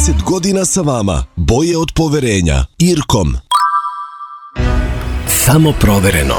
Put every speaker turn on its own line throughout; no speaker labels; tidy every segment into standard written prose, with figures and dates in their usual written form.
20 godina sa vama. Boje od poverenja. Irkom.
Samo provereno.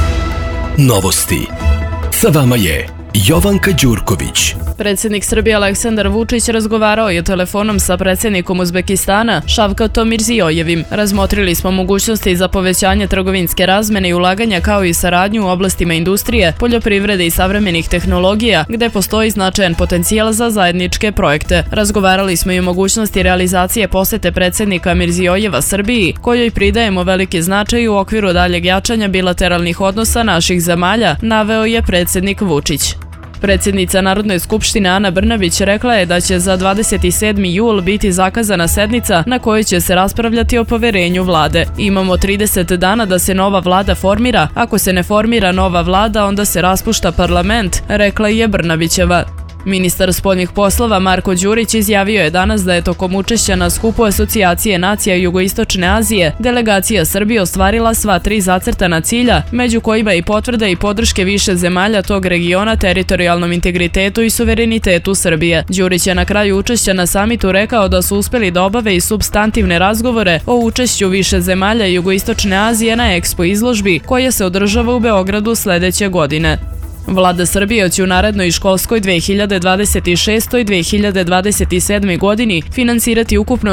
Novosti. Sa vama je Jovanka Đurković.
Predsjednik Srbije Aleksandar Vučić razgovarao je telefonom sa predsjednikom Uzbekistana Šavkatom Mirziojevim. Razmotrili smo mogućnosti za povećanje trgovinske razmene i ulaganja kao i saradnju u oblastima industrije, poljoprivrede i savremenih tehnologija, gde postoji značajan potencijal za zajedničke projekte. Razgovarali smo i o mogućnosti realizacije posete predsjednika Mirziojeva Srbiji, kojoj pridajemo veliki značaj u okviru daljeg jačanja bilateralnih odnosa naših zemalja, naveo je predsjednik Vučić. Predsjednica Narodne skupštine Ana Brnabić rekla je da će za 27. jul biti zakazana sednica na kojoj će se raspravljati o poverenju vlade. Imamo 30 dana da se nova vlada formira, ako se ne formira nova vlada onda se raspušta parlament, rekla je Brnabićeva. Ministar spoljnih poslova Marko Đurić izjavio je danas da je tokom učešća na skupu Asocijacije nacija Jugoistočne Azije delegacija Srbije ostvarila sva 3 zacrtana cilja, među kojima i potvrda i podrške više zemalja tog regiona teritorijalnom integritetu i suverenitetu Srbije. Đurić je na kraju učešća na samitu rekao da su uspeli da obave i supstantivne razgovore o učešću više zemalja Jugoistočne Azije na Expo izložbi koja se održava u Beogradu sledeće godine. Vlada Srbije će u narednoj školskoj 2026. i 2027. godini finansirati ukupno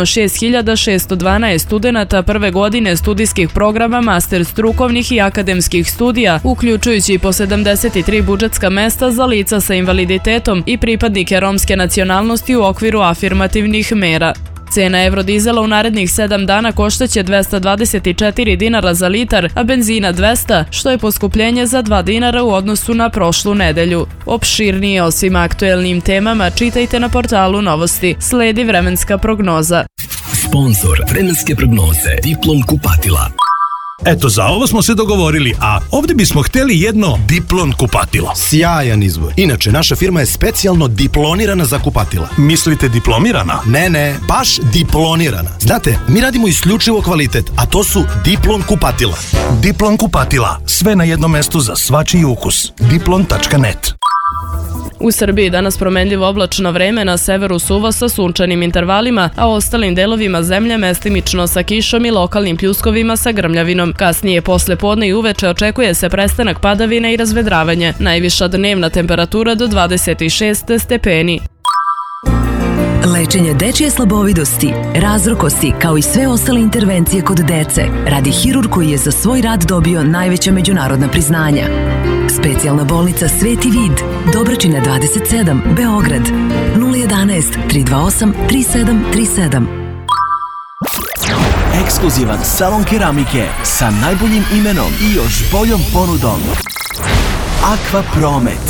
6.612 studenata prve godine studijskih programa master strukovnih i akademskih studija, uključujući i po 73 budžetska mesta za lica sa invaliditetom i pripadnike romske nacionalnosti u okviru afirmativnih mera. Cena evrodizela u narednih 7 dana koštaće 224 dinara za litar, a benzina 200, što je poskupljenje za 2 dinara u odnosu na prošlu nedelju. Opširnije o svim aktuelnim temama čitajte na portalu Novosti. Sledi vremenska prognoza.
Sponzor vremenske prognoze Diplom kupatila.
Eto, za ovo smo se dogovorili, a ovdje bismo hteli jedno Diplon kupatilo.
Sjajan izbor. Inače, naša firma je specijalno diplonirana za kupatila.
Mislite diplomirana?
Ne, baš diplonirana. Znate, mi radimo isključivo kvalitet, a to su Diplon kupatila.
Diplon kupatila. Sve na jednom mestu za svačiji ukus. Diplon.net.
U Srbiji danas promenljivo oblačno vreme, na severu suvo sa sunčanim intervalima, a u ostalim delovima zemlje mestimično sa kišom i lokalnim pljuskovima sa grmljavinom. Kasnije posle podne i uveče očekuje se prestanak padavina i razvedravanje. Najviša dnevna temperatura do 26 stepeni.
Lečenje dečije slabovidosti, razrokosti kao i sve ostale intervencije kod dece radi hirurg koji je za svoj rad dobio najveća međunarodna priznanja. Specijalna bolnica Sveti Vid, Dobračina 27, Beograd, 011 328 3737.
Ekskluzivan salon keramike sa najboljim imenom i još boljom ponudom. Aqua Promet.